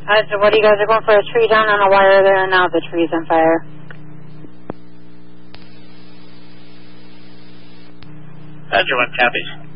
What you guys are going for a tree down on a wire there, and now the tree's on fire. Roger, 1 copies.